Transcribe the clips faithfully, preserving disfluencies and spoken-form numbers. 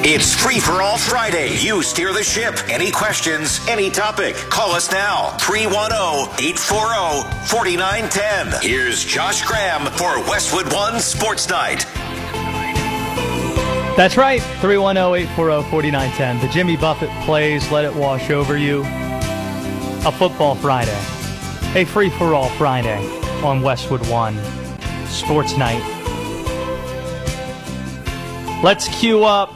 It's Free for All Friday. You steer the ship. Any questions, any topic. Call us now. three one zero, eight four zero, four nine one zero. Here's Josh Graham for Westwood One Sports Night. That's right. three one zero, eight four zero, four nine one zero. The Jimmy Buffett plays Let It Wash Over You. A football Friday. A Free for All Friday on Westwood One Sports Night. Let's cue up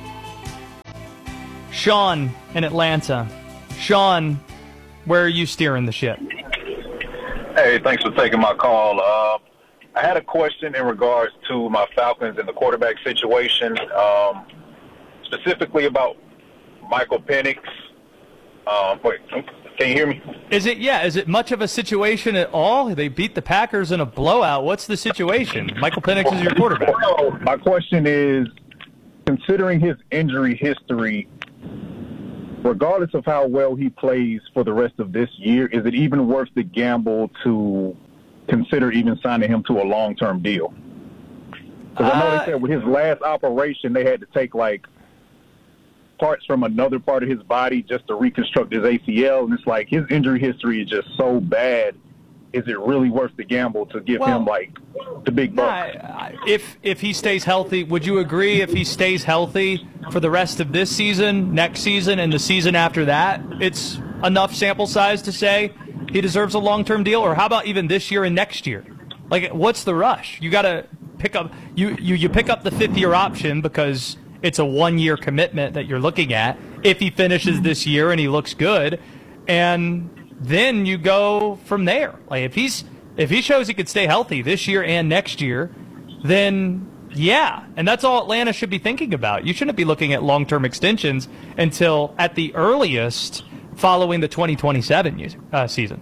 Sean in Atlanta. Sean, where are you steering the ship? Hey, thanks for taking my call. Uh, I had a question in regards to my Falcons and the quarterback situation, um, specifically about Michael Penix. Um, wait, can you hear me? Is it, yeah, is it much of a situation at all? They beat the Packers in a blowout. What's the situation? Michael Penix is your quarterback. Well, my question is, considering his injury history, regardless of how well he plays for the rest of this year, is it even worth the gamble to consider even signing him to a long-term deal? Because I know Uh, they said with his last operation, they had to take, like, parts from another part of his body just to reconstruct his A C L, and it's like his injury history is just so bad. Is it really worth the gamble to give Well, him, like, the big nah, bucks? I- if if he stays healthy, would you agree if he stays healthy for the rest of this season, next season, and the season after that, it's enough sample size to say he deserves a long-term deal? Or how about even this year and next year? Like, what's the rush? You got to pick up you, you you pick up the fifth-year option because it's a one-year commitment that you're looking at if he finishes this year and he looks good, and then you go from there. Like, if he's if he shows he could stay healthy this year and next year, then yeah, and that's all Atlanta should be thinking about. You shouldn't be looking at long-term extensions until at the earliest following the twenty twenty-seven uh, season.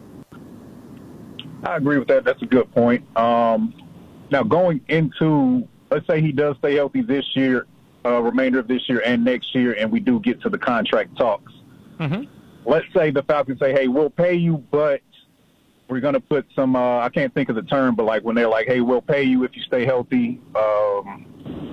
I agree with that. That's a good point. Um, now, going into, let's say he does stay healthy this year, uh, remainder of this year and next year, and we do get to the contract talks. Mm-hmm. Let's say the Falcons say, hey, we'll pay you, but we're going to put some, uh, I can't think of the term, but like when they're like, hey, we'll pay you if you stay healthy. Um,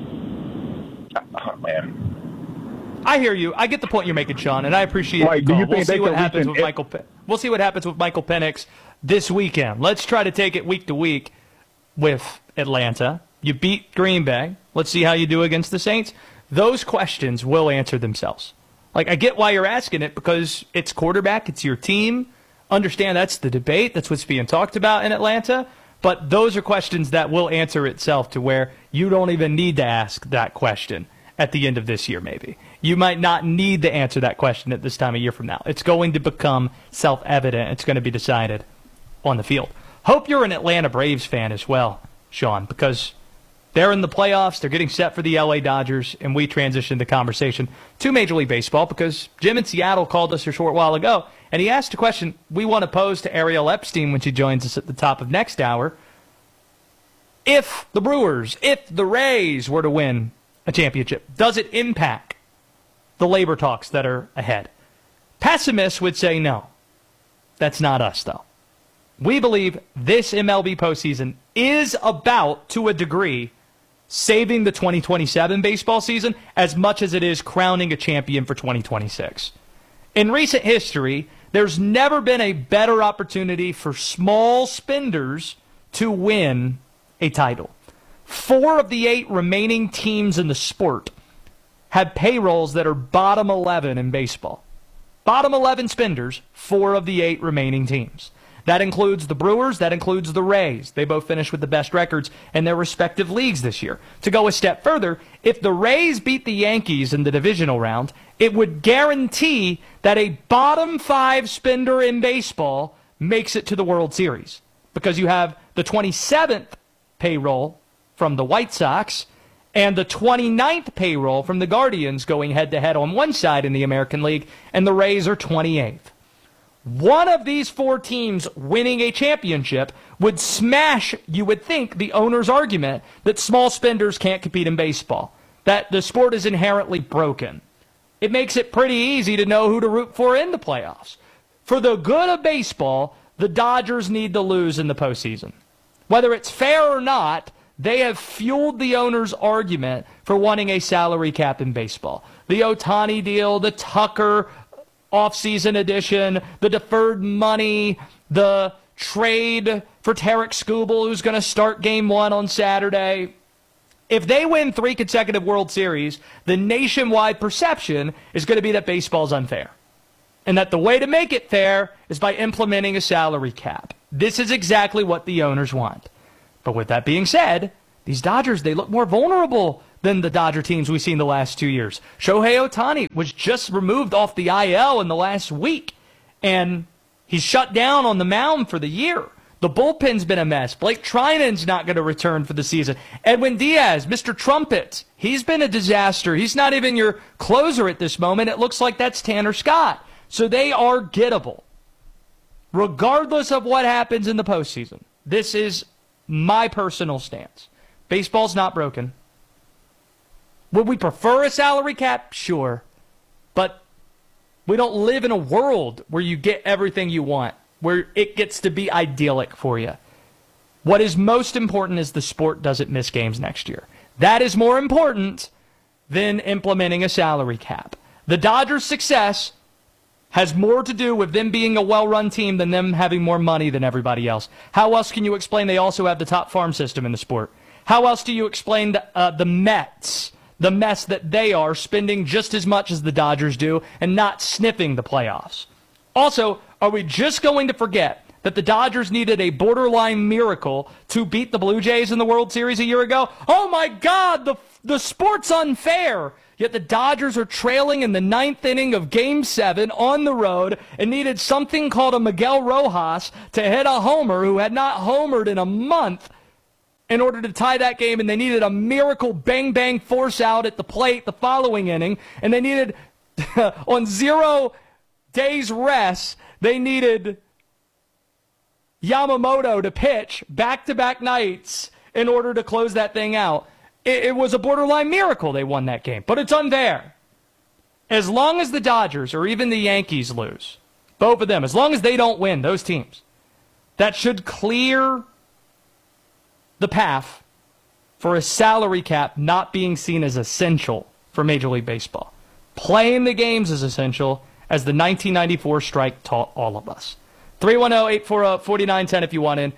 oh, man. I hear you. I get the point you're making, Sean, and I appreciate Like, it. do you We'll think see they what could happens reach with an- Michael. Pe- we'll see what happens with Michael Penix this weekend. Let's try to take it week to week with Atlanta. You beat Green Bay. Let's see how you do against the Saints. Those questions will answer themselves. Like, I get why you're asking it because it's quarterback, it's your team. Understand that's the debate. That's what's being talked about in Atlanta. But those are questions that will answer itself to where you don't even need to ask that question at the end of this year, maybe. You might not need to answer that question at this time a year from now. It's going to become self-evident. It's going to be decided on the field. Hope you're an Atlanta Braves fan as well, Sean, because they're in the playoffs. They're getting set for the L A Dodgers, and we transitioned the conversation to Major League Baseball because Jim in Seattle called us a short while ago, and he asked a question we want to pose to Ariel Epstein when she joins us at the top of next hour. If the Brewers, if the Rays were to win a championship, does it impact the labor talks that are ahead? Pessimists would say no. That's not us, though. We believe this M L B postseason is about, to a degree, saving the twenty twenty-seven baseball season as much as it is crowning a champion for twenty twenty-six. In recent history, there's never been a better opportunity for small spenders to win a title. Four of the eight remaining teams in the sport had payrolls that are bottom eleven in baseball. Bottom eleven spenders, four of the eight remaining teams. That includes the Brewers. That includes the Rays. They both finished with the best records in their respective leagues this year. To go a step further, if the Rays beat the Yankees in the divisional round, it would guarantee that a bottom five spender in baseball makes it to the World Series. Because you have the twenty-seventh payroll from the White Sox and the twenty-ninth payroll from the Guardians going head-to-head on one side in the American League, and the Rays are twenty-eighth. One of these four teams winning a championship would smash, you would think, the owner's argument that small spenders can't compete in baseball, that the sport is inherently broken. It makes it pretty easy to know who to root for in the playoffs. For the good of baseball, the Dodgers need to lose in the postseason. Whether it's fair or not, they have fueled the owner's argument for wanting a salary cap in baseball. The Ohtani deal, the Tucker offseason edition, the deferred money, the trade for Tarek Skubal, who's going to start game one on Saturday. If they win three consecutive World Series, the nationwide perception is going to be that baseball's unfair. And that the way to make it fair is by implementing a salary cap. This is exactly what the owners want. But with that being said, these Dodgers, they look more vulnerable than the Dodger teams we've seen the last two years. Shohei Ohtani was just removed off the I L in the last week, and he's shut down on the mound for the year. The bullpen's been a mess. Blake Trinan's not going to return for the season. Edwin Diaz, Mister Trumpet, he's been a disaster. He's not even your closer at this moment. It looks like that's Tanner Scott. So they are gettable. Regardless of what happens in the postseason, this is my personal stance. Baseball's not broken. Would we prefer a salary cap? Sure. But we don't live in a world where you get everything you want, where it gets to be idyllic for you. What is most important is the sport doesn't miss games next year. That is more important than implementing a salary cap. The Dodgers' success has more to do with them being a well-run team than them having more money than everybody else. How else can you explain they also have the top farm system in the sport? How else do you explain the, uh, the Mets, the mess that they are, spending just as much as the Dodgers do and not sniffing the playoffs? Also, are we just going to forget that the Dodgers needed a borderline miracle to beat the Blue Jays in the World Series a year ago? Oh my God, the, the sport's unfair. Yet the Dodgers are trailing in the ninth inning of Game seven on the road and needed something called a Miguel Rojas to hit a homer who had not homered in a month in order to tie that game, and they needed a miracle bang-bang force out at the plate the following inning, and they needed, on zero days rest, they needed Yamamoto to pitch back-to-back nights in order to close that thing out. It, it was a borderline miracle they won that game, but it's unfair. As long as the Dodgers or even the Yankees lose, both of them, as long as they don't win, those teams, that should clear the path for a salary cap not being seen as essential for Major League Baseball. Playing the games is essential, as the nineteen ninety-four strike taught all of us. three one zero, eight four zero, four nine one zero if you want in.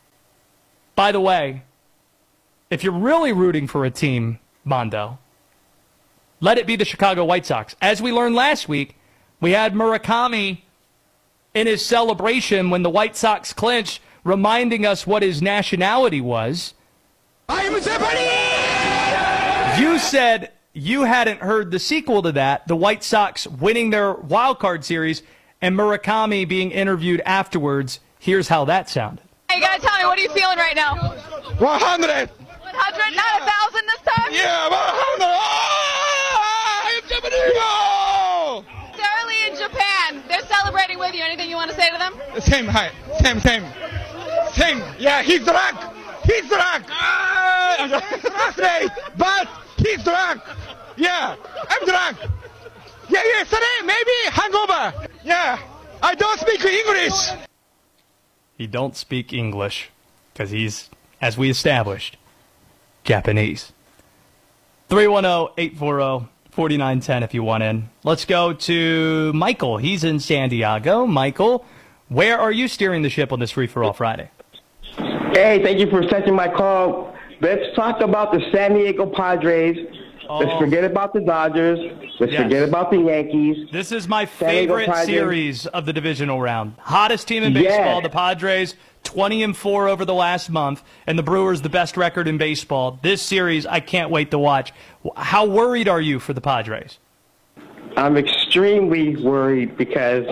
By the way, if you're really rooting for a team, Mondo, let it be the Chicago White Sox. As we learned last week, we had Murakami in his celebration when the White Sox clinched, reminding us what his nationality was. I am a Japanese! You said you hadn't heard the sequel to that, the White Sox winning their wild card series, and Murakami being interviewed afterwards. Here's how that sounded. Hey, you gotta tell me, what are you feeling right now? one hundred! one hundred, not a thousand this time? Yeah, one hundred! Oh, I am Japanese! Oh! Sterling in Japan, they're celebrating with you. Anything you want to say to them? Same, hi. Same, same. Same. Yeah, he's drunk. He's drunk. Ah, Thursday, but he's drunk. Yeah, I'm drunk. Yeah, yesterday, maybe hangover. Yeah, I don't speak English. He don't speak English because he's, as we established, Japanese. three one zero, eight four zero, four nine one zero if you want in. Let's go to Michael. He's in San Diego. Michael, where are you steering the ship on this Free For All Friday? Hey, thank you for taking my call. Let's talk about the San Diego Padres. Oh. Let's forget about the Dodgers. Let's yes. forget about the Yankees. This is my favorite series of the divisional round. Hottest team in baseball, yeah. the Padres, twenty and four over the last month, and the Brewers, the best record in baseball. This series, I can't wait to watch. How worried are you for the Padres? I'm extremely worried because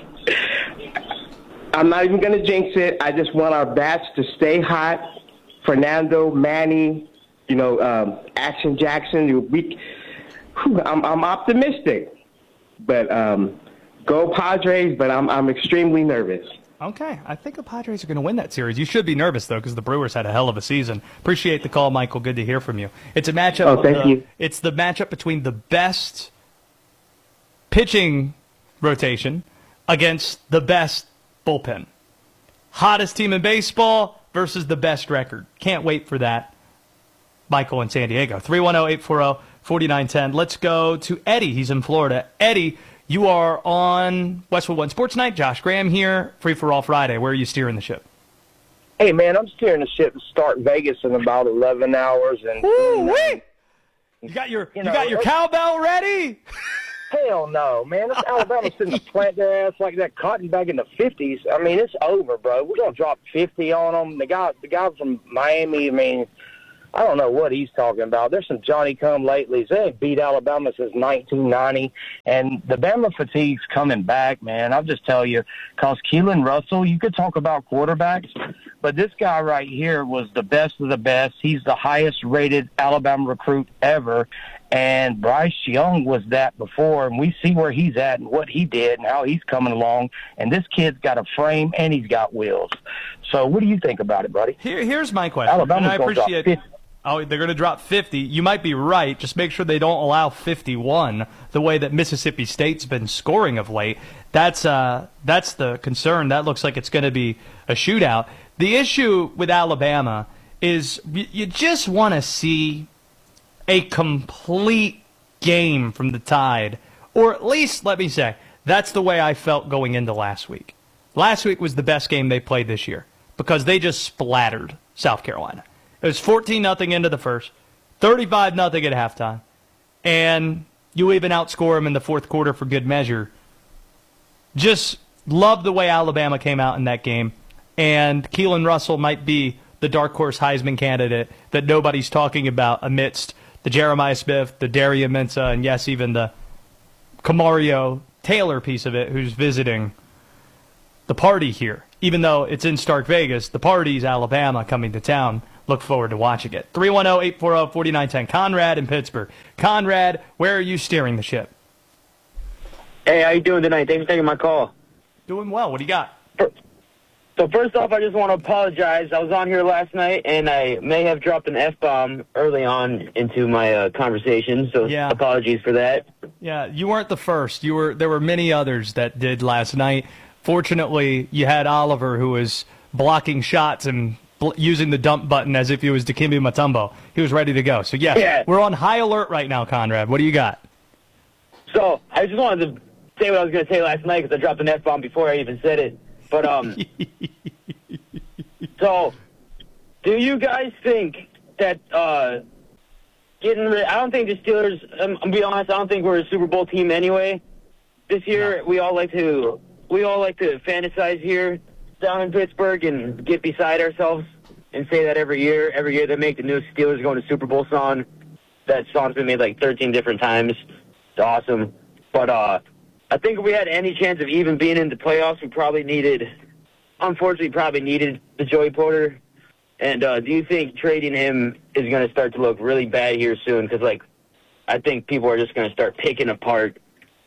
I'm not even going to jinx it. I just want our bats to stay hot. Fernando, Manny, you know, um, Action Jackson. We, whew, I'm, I'm optimistic, but um, go Padres. But I'm I'm extremely nervous. Okay, I think the Padres are going to win that series. You should be nervous though, because the Brewers had a hell of a season. Appreciate the call, Michael. Good to hear from you. It's a matchup. Oh, thank the, you. It's the matchup between the best pitching rotation against the best bullpen. Hottest team in baseball versus the best record. Can't wait for that. Michael in San Diego. three one zero, eight four zero, four nine one zero. Let's go to Eddie. He's in Florida. Eddie, you are on Westwood One Sports Night. Josh Graham here. Free for All Friday. Where are you steering the ship? Hey, man, I'm steering the ship to start Vegas in about eleven hours. And Ooh, wait. You got your you, You know, got your cowbell ready? Hell no, man. This Alabama's sitting to plant their ass like that cotton back in the fifties. I mean, it's over, bro. We're going to drop fifty on them. The guy, the guy from Miami, I mean, I don't know what he's talking about. There's some Johnny-come-latelys. They ain't beat Alabama since nineteen ninety. And the Bama fatigue's coming back, man. I'll just tell you, because Keelan Russell, you could talk about quarterbacks, but this guy right here was the best of the best. He's the highest-rated Alabama recruit ever. And Bryce Young was that before, and we see where he's at and what he did and how he's coming along. And this kid's got a frame and he's got wheels. So what do you think about it, buddy? Here, here's my question. Alabama's and I gonna drop appreciate. fifty. Oh, they're going to drop fifty. You might be right. Just make sure they don't allow fifty-one the way that Mississippi State's been scoring of late. That's uh, that's the concern. That looks like it's going to be a shootout. The issue with Alabama is you just want to see a complete game from the Tide. Or at least, let me say, that's the way I felt going into last week. Last week was the best game they played this year because they just splattered South Carolina. It was fourteen nothing into the first, thirty-five nothing at halftime, and you even outscore them in the fourth quarter for good measure. Just love the way Alabama came out in that game, and Keelan Russell might be the dark horse Heisman candidate that nobody's talking about amidst the Jeremiah Smith, the Daria Mensah, and yes, even the Kamario Taylor piece of it who's visiting the party here. Even though it's in Stark Vegas, the party's Alabama coming to town. Look forward to watching it. three one zero, eight four zero, four nine one zero. Conrad in Pittsburgh. Conrad, where are you steering the ship? Hey, how you doing tonight? Thanks for taking my call. Doing well. What do you got? So first off, I just want to apologize. I was on here last night, and I may have dropped an F-bomb early on into my uh, conversation, so Yeah. apologies for that. Yeah, you weren't the first. You were. There were many others that did last night. Fortunately, you had Oliver, who was blocking shots and bl- using the dump button as if he was Dikembe Mutombo. He was ready to go. So, yes, Yeah. we're on high alert right now, Conrad. What do you got? So I just wanted to say what I was going to say last night because I dropped an F-bomb before I even said it. But, um, so do you guys think that uh, getting rid I don't think the Steelers, I'm, I'm going to be honest, I don't think we're a Super Bowl team anyway. This year, we all like to we all like to fantasize here down in Pittsburgh and get beside ourselves and say that every year. Every year they make the new Steelers going to Super Bowl song. That song's been made like thirteen different times. It's awesome. But uh, I think if we had any chance of even being in the playoffs, we probably needed, unfortunately, probably needed the Joey Porter. And uh, do you think trading him is going to start to look really bad here soon? Because, like, I think people are just going to start picking apart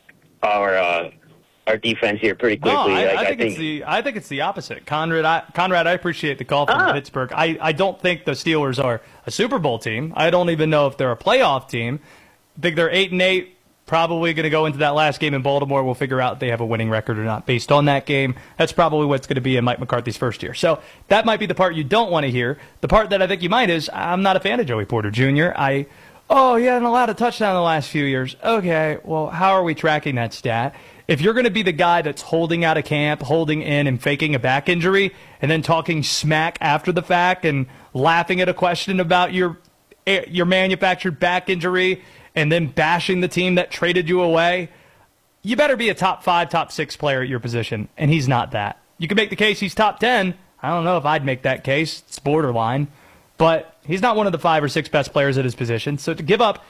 our uh, our defense here pretty quickly. No, I, like, I, think I think it's the I think it's the opposite. Conrad, I, Conrad, I appreciate the call from Ah. Pittsburgh. I, I don't think the Steelers are a Super Bowl team. I don't even know if they're a playoff team. I think they're eight and eight. Probably going to go into that last game in Baltimore. We'll figure out if they have a winning record or not based on that game. That's probably what's going to be in Mike McCarthy's first year. So that might be the part you don't want to hear. The part that I think you might is I'm not a fan of Joey Porter Junior I, oh, he hasn't allowed a touchdown in the last few years. Okay, well, how are we tracking that stat? If you're going to be the guy that's holding out of camp, holding in, and faking a back injury, and then talking smack after the fact and laughing at a question about your your manufactured back injury and then bashing the team that traded you away, you better be a top five, top six player at your position, and he's not that. You can make the case he's top ten. I don't know if I'd make that case. It's borderline. But he's not one of the five or six best players at his position. So to give up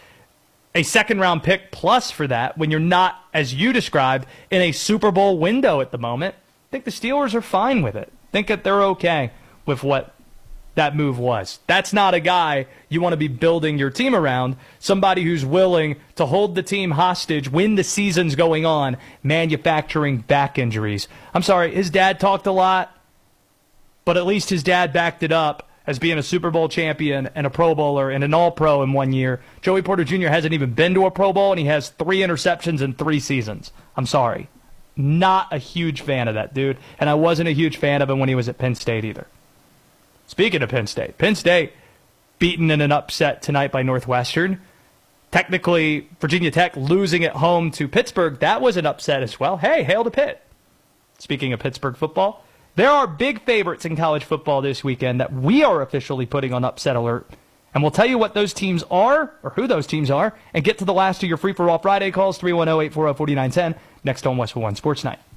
a second-round pick plus for that when you're not, as you described, in a Super Bowl window at the moment, I think the Steelers are fine with it. I think that they're okay with what that move was. That's not a guy you want to be building your team around, somebody who's willing to hold the team hostage when the season's going on, manufacturing back injuries. I'm sorry, his dad talked a lot, but at least his dad backed it up as being a Super Bowl champion and a Pro Bowler and an All-Pro in one year. Joey Porter Junior hasn't even been to a Pro Bowl, and he has three interceptions in three seasons. I'm sorry. Not a huge fan of that dude, and I wasn't a huge fan of him when he was at Penn State either. Speaking of Penn State, Penn State beaten in an upset tonight by Northwestern. Technically, Virginia Tech losing at home to Pittsburgh, that was an upset as well. Hey, hail to Pitt. Speaking of Pittsburgh football, there are big favorites in college football this weekend that we are officially putting on upset alert. And we'll tell you what those teams are, or who those teams are, and get to the last of your free-for-all Friday calls, three one zero, eight four zero, four nine one zero, next on Westwood One Sports Night.